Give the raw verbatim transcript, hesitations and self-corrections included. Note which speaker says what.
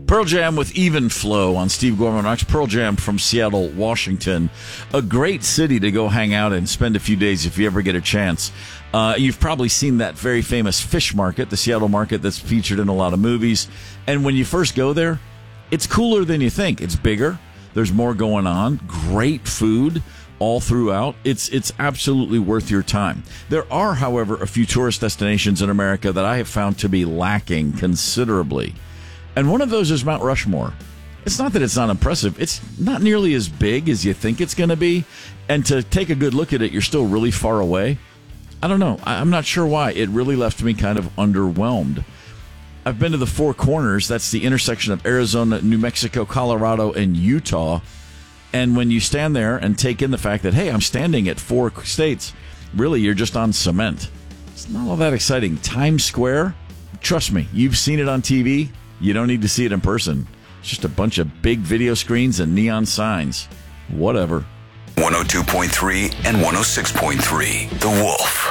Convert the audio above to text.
Speaker 1: Pearl Jam with Even Flow on Steve Gorman Rocks. Pearl Jam from Seattle, Washington. A great city to go hang out and spend a few days if you ever get a chance. Uh, you've probably seen that very famous fish market, the Seattle market that's featured in a lot of movies. And when you first go there, it's cooler than you think. It's bigger. There's more going on. Great food all throughout. It's it's absolutely worth your time. There are, however, a few tourist destinations in America that I have found to be lacking considerably. And one of those is Mount Rushmore. It's not that it's not impressive. It's not nearly as big as you think it's going to be. And to take a good look at it, you're still really far away. I don't know. I'm not sure why. It really left me kind of underwhelmed. I've been to the Four Corners. That's the intersection of Arizona, New Mexico, Colorado, and Utah. And when you stand there and take in the fact that, hey, I'm standing at four states, really, you're just on cement. It's not all that exciting. Times Square, trust me, you've seen it on T V. You don't need to see it in person. It's just a bunch of big video screens and neon signs. Whatever.
Speaker 2: one oh two point three and one oh six point three, The Wolf.